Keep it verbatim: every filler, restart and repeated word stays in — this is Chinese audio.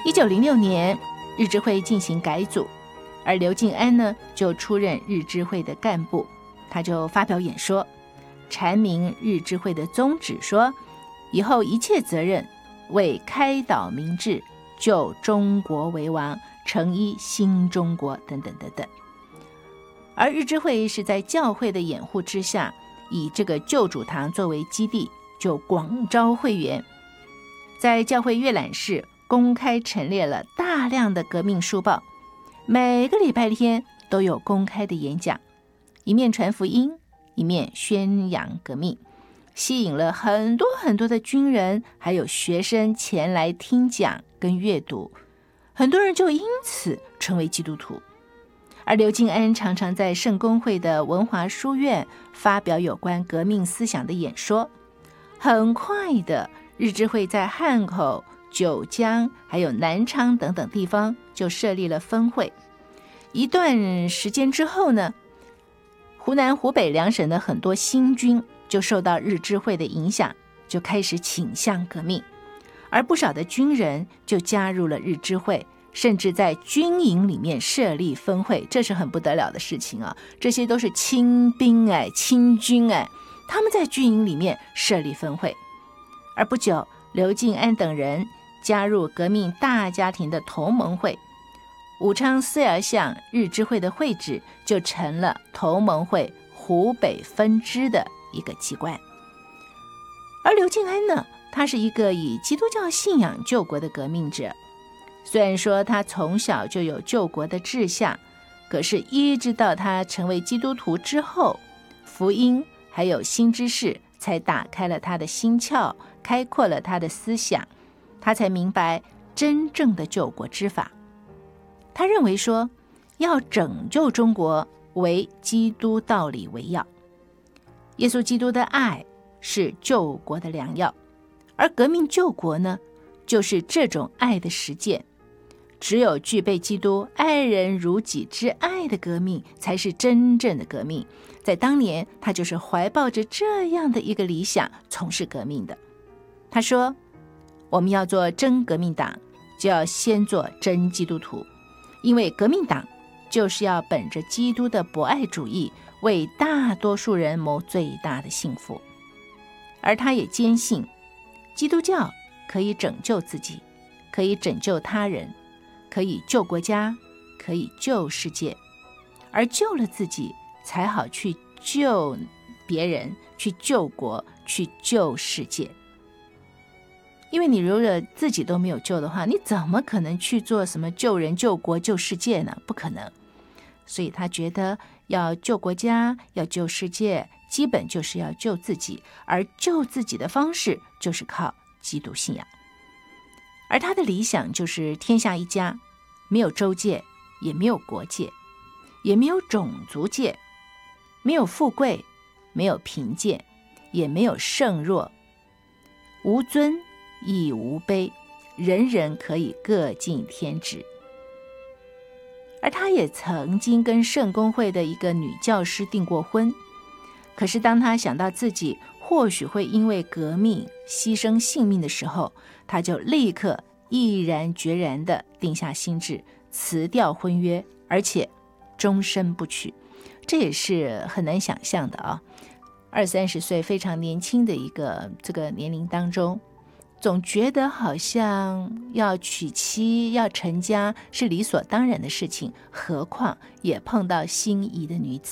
一九零六年，日知会进行改组，而刘敬安呢就出任日知会的干部，他就发表演说，阐明日知会的宗旨，说以后一切责任为开导民智，救中国为王，成一新中国等等等等。而日知会是在教会的掩护之下，以这个旧主堂作为基地，就广招会员，在教会阅览室公开陈列了大量的革命书报，每个礼拜天都有公开的演讲，一面传福音，一面宣扬革命，吸引了很多很多的军人还有学生前来听讲跟阅读，很多人就因此成为基督徒。而刘敬安常常在圣公会的文华书院发表有关革命思想的演说，很快的，日知会在汉口、九江还有南昌等等地方就设立了分会。一段时间之后呢，湖南湖北两省的很多新军就受到日知会的影响，就开始倾向革命，而不少的军人就加入了日知会，甚至在军营里面设立分会，这是很不得了的事情啊！这些都是亲兵哎、亲军哎，他们在军营里面设立分会。而不久，刘敬安等人加入革命大家庭的同盟会，武昌四yar巷日知会的会址就成了同盟会湖北分支的一个机关。而刘敬安呢，他是一个以基督教信仰救国的革命者，虽然说他从小就有救国的志向，可是一直到他成为基督徒之后，福音还有新知识才打开了他的心窍，开阔了他的思想，他才明白真正的救国之法。他认为说，要拯救中国，唯基督道理为要。耶稣基督的爱是救国的良药，而革命救国呢，就是这种爱的实践。只有具备基督爱人如己之爱的革命，才是真正的革命。在当年，他就是怀抱着这样的一个理想从事革命的。他说，我们要做真革命党，就要先做真基督徒，因为革命党就是要本着基督的博爱主义，为大多数人谋最大的幸福。而他也坚信，基督教可以拯救自己，可以拯救他人，可以救国家，可以救世界，而救了自己，才好去救别人，去救国，去救世界。因为你如果自己都没有救的话，你怎么可能去做什么救人、救国、救世界呢？不可能。所以他觉得要救国家，要救世界，基本就是要救自己，而救自己的方式就是靠基督信仰。而他的理想就是天下一家，没有州界，也没有国界，也没有种族界，没有富贵，没有贫贱，也没有圣弱，无尊亦无卑，人人可以各尽天职。而他也曾经跟圣公会的一个女教师订过婚，可是当他想到自己或许会因为革命牺牲性命的时候，他就立刻毅然决然地定下心志，辞掉婚约，而且终身不娶。这也是很难想象的啊！二三十岁非常年轻的一个这个年龄当中，总觉得好像要娶妻要成家是理所当然的事情，何况也碰到心仪的女子。